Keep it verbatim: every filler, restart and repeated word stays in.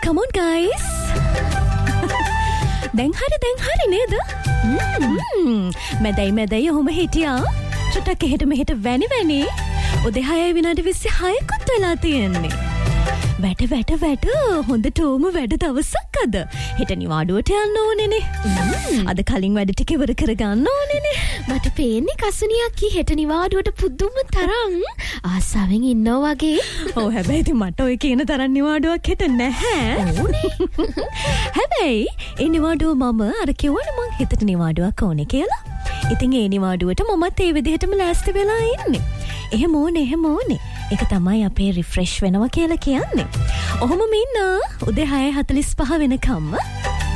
come on guys. දැන් හරි දැන් හරි නේද? මැදයි මැදයි ඔහොම හිටියා. චුට්ටක් එහෙට මෙහෙට වැනි වැනි. උදේ හයයි විනාඩි විසිහයකුත් වෙලා තියෙන්නේ. වැට වැට වැට හොඳටම වැඩ දවසක් අද. හෙට නිවාඩුවට යන්න ඕනේනේ. අද කලින් වැඩ ටික ඉවර කරගන්න ඕනේනේ. මට පේන්නේ කසුනියක් කී හෙට නිවාඩුවට පුදුම තරම් ආසාවෙන් ඉන්නෝ වගේ. ඔව් හැබැයි ඉතින් මට ඔය කියන තරම් නිවාඩුවක් හෙට නැහැ. ඕනේ. හැබැයි ඒ නිවාඩුව මම අර කිව්වනේ මං හෙටට නිවාඩුවක් ඕනේ කියලා. ඉතින් ඒ නිවාඩුවට මමත් ඒ විදිහටම ලෑස්ති වෙලා ඉන්නේ. එහෙම ඕනේ එහෙම ඕනේ. ඒක තමයි අපේ රිෆ්‍රෙෂ් වෙනවා කියලා කියන්නේ. ඔහොම ඉන්න උදේ හය හතළිස් පහ වෙනකම්ම